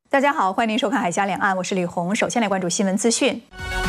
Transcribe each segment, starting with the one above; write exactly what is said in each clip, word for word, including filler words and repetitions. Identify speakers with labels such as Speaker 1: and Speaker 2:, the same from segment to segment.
Speaker 1: 大家好，欢迎您收看《海峡两岸》，我是李红。首先来关注新闻资讯。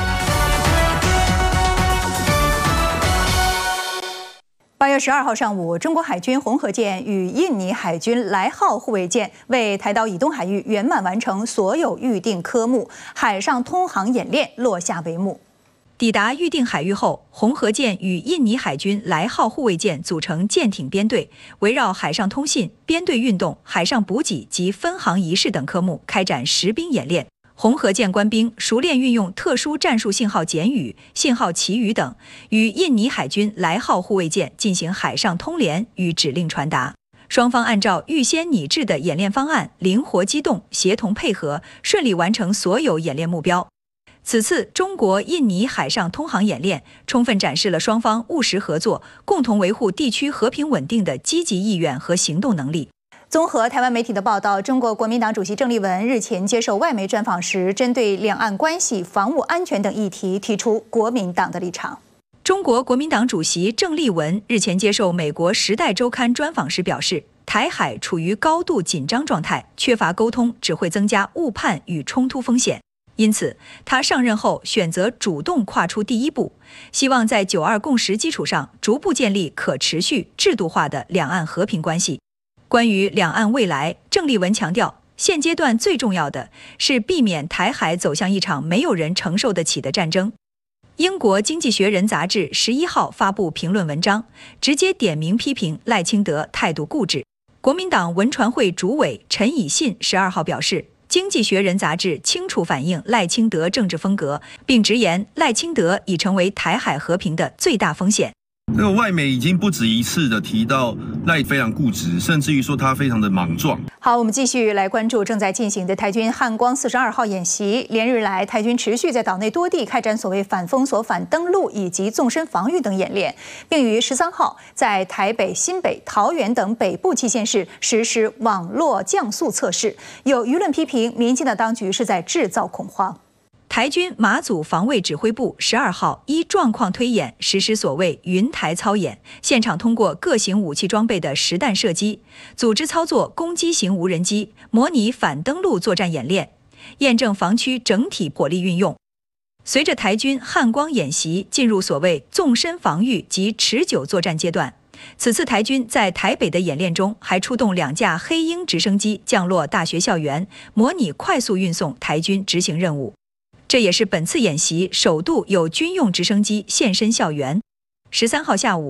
Speaker 1: 八月十二号上午，中国海军红河舰与印尼海军来号护卫舰为台岛以东海域圆满完成所有预定科目，海上通航演练落下帷幕。
Speaker 2: 抵达预定海域后，红河舰与印尼海军来号护卫舰组成舰艇编队，围绕海上通信、编队运动、海上补给及分航仪式等科目开展实兵演练。红河舰官兵熟练运用特殊战术信号简语、信号旗语等，与印尼海军来号护卫舰进行海上通联与指令传达。双方按照预先拟制的演练方案，灵活机动、协同配合，顺利完成所有演练目标。 此次中国印尼海上通航演练，充分展示了双方务实合作、共同维护地区和平稳定的积极意愿和行动能力。
Speaker 1: 综合台湾媒体的报道，中国国民党主席郑丽文日前接受外媒专访时，针对两岸关系、防务安全等议题提出国民党的立场。
Speaker 2: 中国国民党主席郑丽文日前接受美国《时代周刊》专访时表示，台海处于高度紧张状态，缺乏沟通只会增加误判与冲突风险。 因此，他上任后选择主动跨出第一步，希望在九二共识基础上逐步建立可持续、制度化的两岸和平关系。关于两岸未来，郑丽文强调，现阶段最重要的是避免台海走向一场没有人承受得起的战争。英国《经济学人》杂志十一号发布评论文章，直接点名批评赖清德态度固执。国民党文传会主委陈以信十二号表示。 《经济学人》杂志清楚反映赖清德政治风格，并直言赖清德已成为台海和平的最大风险。
Speaker 3: 这个外媒已经不止一次的提到赖非常固执，甚至于说他非常的莽撞。
Speaker 1: 好，我们继续来关注正在进行的台军汉光四十二号演习。连日来，台军持续在岛内多地开展所谓反封锁、反登陆以及纵深防御等演练，并于十三号在台北、新北、桃园等北部七县市实施网络降速测试。有舆论批评，民进党当局是在制造恐慌。
Speaker 2: 台军马祖防卫指挥部十二号依状况推演实施所谓云台操演，现场通过各型武器装备的实弹射击，组织操作攻击型无人机，模拟反登陆作战演练，验证防区整体火力运用。随着台军汉光演习进入所谓纵深防御及持久作战阶段，此次台军在台北的演练中还出动两架黑鹰直升机降落大学校园，模拟快速运送台军执行任务。 这也是本次演习首度有军用直升机现身校园。十三号下午，